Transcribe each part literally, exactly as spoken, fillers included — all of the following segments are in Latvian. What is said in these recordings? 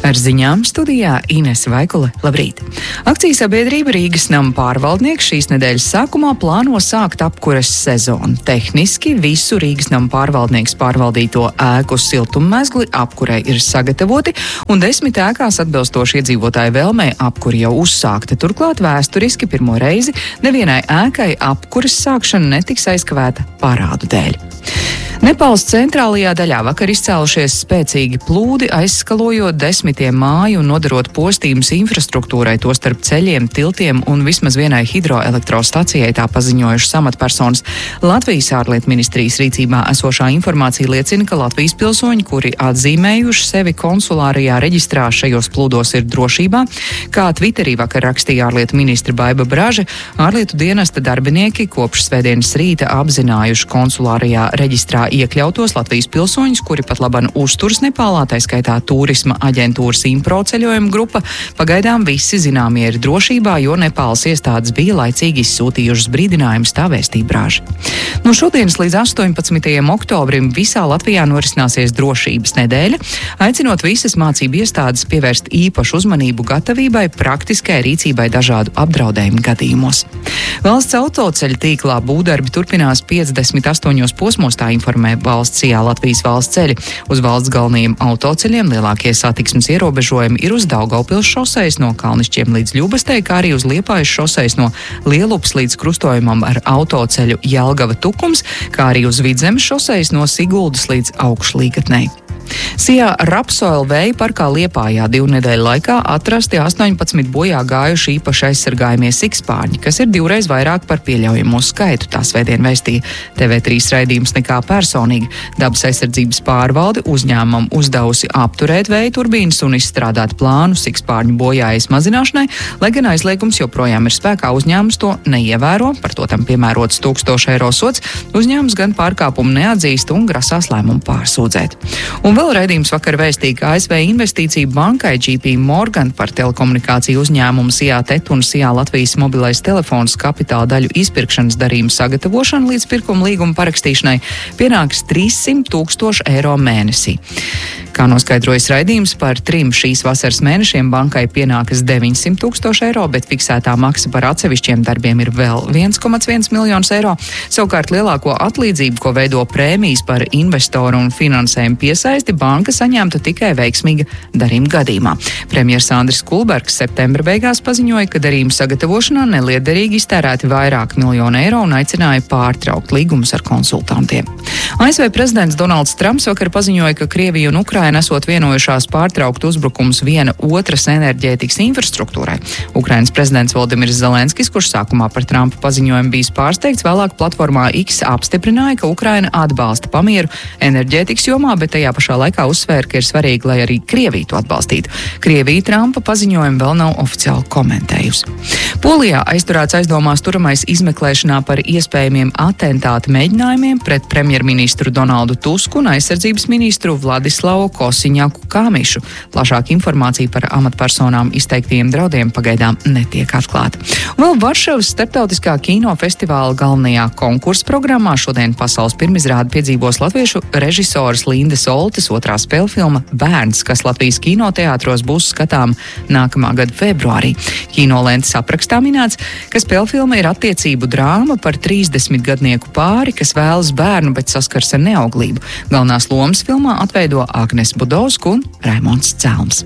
Ar ziņām studijā Inese Vaikule. Labrīt! Akcijas sabiedrība Rīgas nama pārvaldnieks šīs nedēļas sākumā plāno sākt apkures sezonu. Tehniski visu Rīgas nama pārvaldnieks pārvaldīto ēku siltummezgli apkurei ir sagatavoti, un desmit ēkās atbilstoši iedzīvotāju vēlmei apkuri jau uzsākta. Turklāt vēsturiski pirmo reizi nevienai ēkai apkures sākšana netiks aizkavēta parādu dēļ. Nepāles centrālajā daļā vakar izcēlušies spēcīgi plūdi, aizskalojot desmitiem māju un nodarot postījumus infrastruktūrai, tostarp ceļiem, tiltiem un vismaz vienai hidroelektrostacijai, tā paziņojušas amatpersonas. Latvijas ārlietu ministrijas rīcībā esošā informācija liecina, ka Latvijas pilsoņi, kuri atzīmējuši sevi konsulārajā reģistrā, šajos plūdos ir drošībā. Kā Twitterī vakar rakstīja ārlietu ministra Baiba Braže, ārlietu dienesta darbinieki kopš svētdienas rīta apzinājuši konsulārajā reģistrā iekļautos Latvijas pilsoņus, kuri pat laban uzturas Nepālā, tā skaitā turisma aģentūras Impro ceļojuma grupa. Pagaidām visi zināmie ir drošībā, jo Nepāles iestādes bija laicīgi izsūtījušas brīdinājumus, tā vēstīja Braže. No šodienas līdz astoņpadsmitajam oktobrim visā Latvijā norisināsies drošības nedēļa, aicinot visas mācību iestādes pievērst īpašu uzmanību gatavībai, praktiskai rīcībai dažādu apdraudējumu gadījumos. Valsts autoceļu tīklā būvdarbi turpinās piecdesmit astoņos posmos, tā informē valsts sijā Latvijas valsts ceļi. Uz valsts galvenajiem autoceļiem lielākie satiksmes ierobežojumi ir uz Daugavpils šosejas no Kalnišķiem līdz Ļubastei, kā arī uz Liepājas šosejas no Lielupas līdz krustojumam ar autoceļu Jelgava-Tukums, kā arī uz Vidzemes šosejas no Siguldas līdz Augšlīgatnei. Sijā Rapsoil vēja parkā Liepājā divu nedēļu laikā atrasti astoņpadsmit bojā gājuši īpaši aizsargājamie sikspārņi, kas ir divreiz vairāk par pieļaujamo skaitu, tā svētdien vēstīja T V trīs raidījums Nekā personīgi. Dabas aizsardzības pārvalde uzņēmumam uzdevusi apturēt vēja turbīnas un izstrādāt plānu sikspārņu bojājas mazināšanai, lai gan aizliegums joprojām ir spēkā, uzņēmums to neievēro, par to tam piemērots tūkstošu eiro sods, uzņēmums gan pārkāpumu neatzīst un grasās lēmumu pārsūdzēt. Un vēl raidījums vakar vēstīja, ka A S V investīciju bankai J P Morgan par telekomunikāciju uzņēmumu Sijā Tet un Sijā Latvijas mobilais telefons kapitāla daļu izpirkšanas darījumu sagatavošanu līdz pirkuma līguma parakstīšanai pienāks trīssimt tūkstoši eiro mēnesī. Kā noskaidrojas raidījums, par trim šīs vasaras mēnešiem bankai pienākas deviņsimt tūkstoši eiro, bet fiksētā maksa par atsevišķiem darbiem ir vēl viens komats viens miljonus eiro. Savukārt lielāko atlīdzību, ko veido prēmijas par investoru un finansējumu piesaisti, banka saņemtu tikai veiksmīga darījuma gadījumā. Premjers Andris Kulbergs septembra beigās paziņoja, ka darījuma sagatavošanā neliederīgi iztērēti vairāk miljonu eiro un aicināja pārtraukt līgumus ar konsultantiem. A S V prezidents Donalds Trumps vakar paziņoja, ka Krievija un Ukraina esot vienojušās pārtraukt uzbrukums viena otras enerģētikas infrastruktūrai. Ukrainas prezidents Voldimirs Zelenskis, kurš sākumā par Trumpa paziņojumu bijis pārsteigts, vēlāk platformā X apstiprināja, ka Ukraina atbalsta pamieru enerģētikas jomā, bet tajā pašā laikā uzsvēra, ka ir svarīgi, lai arī Krievija to atbalstītu. Krievija Trumpa paziņojumu vēl nav oficiāli komentējusi. Polijā aizturēts aizdomās turamais izmeklēšanā par iespējamiem atentāta mēģinājumiem pret premjerministru Donaldu Tusku un aizsardzības ministru Vladislavu Kosiņaku Kāmišu. Plašāka informācija par amatpersonām izteiktiem draudiem pagaidām netiek atklāta. Vēl Varšavas starptautiskā kino festivāla galvenajā konkursa programmā šodien pasaules pirmizrādi piedzīvos latviešu režisoras Lindas Oltes otrā spēlfilma Bērns, kas Latvijas kinoteātros būs skatām nākamā gada februārī. Kinolentes aprakstā minēts, ka spēlfilma ir attiecību drāma par trīsdesmitgadnieku pāri, kas vēlas bērnu, bet saskars ar neauglību. Galvenās lomas filmā atveido Agnes Budovska un Raimonds Celms.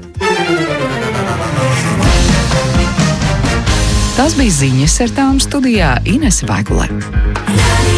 Tas bija ziņas, ar tām studijā Inese Vaikule.